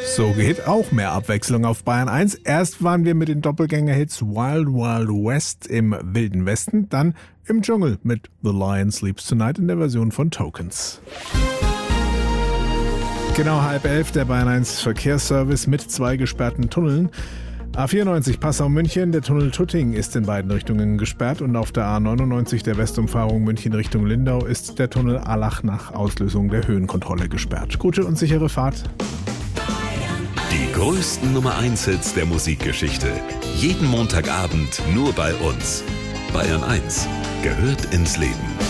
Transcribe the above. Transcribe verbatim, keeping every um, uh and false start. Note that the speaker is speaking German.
So geht auch mehr Abwechslung auf Bayern eins. Erst waren wir mit den Doppelgänger-Hits Wild Wild West im Wilden Westen, dann im Dschungel mit The Lion Sleeps Tonight in der Version von Tokens. Genau halb elf, der Bayern eins Verkehrsservice mit zwei gesperrten Tunneln. A vierundneunzig Passau-München, der Tunnel Tutting ist in beiden Richtungen gesperrt und auf der A neunundneunzig der Westumfahrung München Richtung Lindau ist der Tunnel Allach nach Auslösung der Höhenkontrolle gesperrt. Gute und sichere Fahrt. Die größten Nummer eins Hits der Musikgeschichte. Jeden Montagabend nur bei uns. Bayern eins gehört ins Leben.